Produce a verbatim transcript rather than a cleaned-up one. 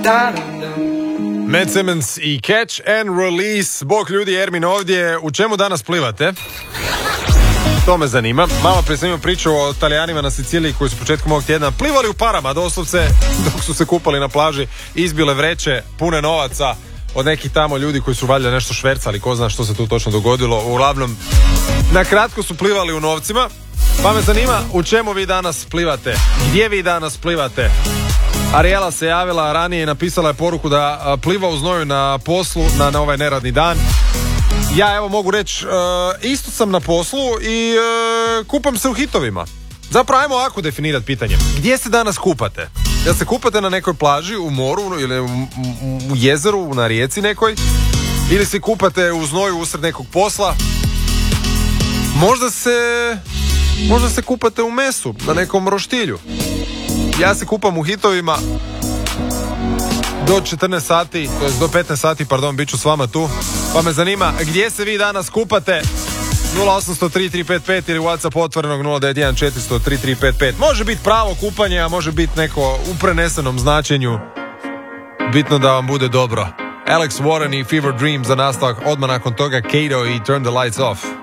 Matt Simmons i Catch and Release. Bog ljudi, Ermin ovdje. U čemu danas plivate? To me zanima. Malo prije sam imao priču o Talijanima na Siciliji koji su početkom ovog tjedna plivali u parama, doslovce, dok su se kupali na plaži, izbile vreće pune novaca od nekih tamo ljudi koji su valjda nešto švercali, ko zna što se tu točno dogodilo. Uglavnom, na kratko su plivali u novcima. Pa me zanima u čemu vi danas plivate, gdje vi danas plivate. Ariela se javila ranije i napisala je poruku da pliva u znoju na poslu na, na ovaj neradni dan. Ja evo mogu reći, uh, isto sam na poslu i uh, kupam se u hitovima. Zapravo ajmo ovako definirati pitanje. Gdje se danas kupate? Da se kupate na nekoj plaži, u moru ili u, u, u jezeru, na rijeci nekoj? Ili se kupate u znoju usred nekog posla? Možda se... Možda se kupate u mesu, na nekom roštilju. Ja se kupam u hitovima do četrnaest sati, to je do petnaest sati, pardon, bit ću s vama tu. Pa me zanima gdje se vi danas kupate. Nula osam nula nula tri tri pet pet ili WhatsApp otvorenog nula devet jedan četiri nula nula tri tri pet pet. Može biti pravo kupanje, a može biti neko u prenesenom značenju. Bitno da vam bude dobro. Alex Warren i Fever Dream za nastavak, odmah nakon toga Kato i Turn the Lights Off.